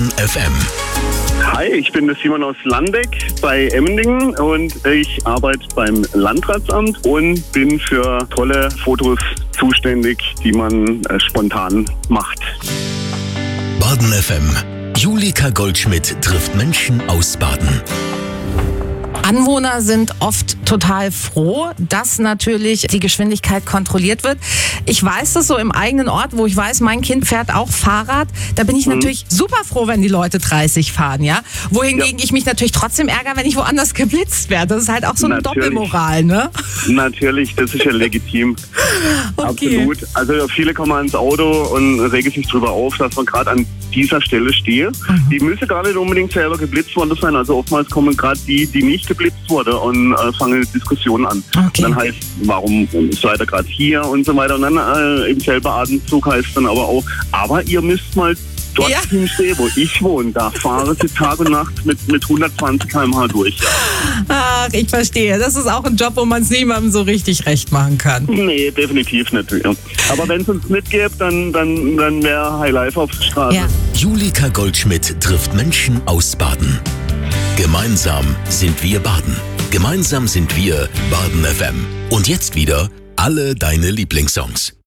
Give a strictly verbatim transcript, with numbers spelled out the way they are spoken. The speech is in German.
Baden F M. Hi, ich bin der Simon aus Landeck bei Emmendingen und ich arbeite beim Landratsamt und bin für tolle Fotos zuständig, die man äh, spontan macht. Baden F M. Julika Goldschmidt trifft Menschen aus Baden. Anwohner sind oft total froh, dass natürlich die Geschwindigkeit kontrolliert wird. Ich weiß das so im eigenen Ort, wo ich weiß, mein Kind fährt auch Fahrrad. Da bin ich mhm. natürlich super froh, wenn die Leute dreißig fahren, ja. Wohingegen ja. ich mich natürlich trotzdem ärgere, wenn ich woanders geblitzt werde. Das ist halt auch so eine natürlich. Doppelmoral, ne? Natürlich, das ist ja legitim. Okay. Absolut. Also viele kommen ans Auto und regen sich drüber auf, dass man gerade an dieser Stelle stehe. Mhm. Die müssen gar nicht unbedingt selber geblitzt worden sein. Also oftmals kommen gerade die, die nicht geblitzt wurde und äh, fangen eine Diskussion an. Okay. Dann heißt, warum seid ihr gerade hier und so weiter. Und dann äh, im selben Atemzug heißt dann aber auch, aber ihr müsst mal dort ja. hinstehen, wo ich wohne. Da fahren sie Tag und Nacht mit, mit hundertzwanzig Kilometer pro Stunde durch. Ach, ich verstehe. Das ist auch ein Job, wo man es niemandem so richtig recht machen kann. Nee, definitiv nicht. Ja. Aber wenn es uns nicht gäbe, dann, dann, dann wäre High Life auf der Straße. Ja. Julika Goldschmidt trifft Menschen aus Baden. Gemeinsam sind wir Baden. Gemeinsam sind wir Baden F M. Und jetzt wieder alle deine Lieblingssongs.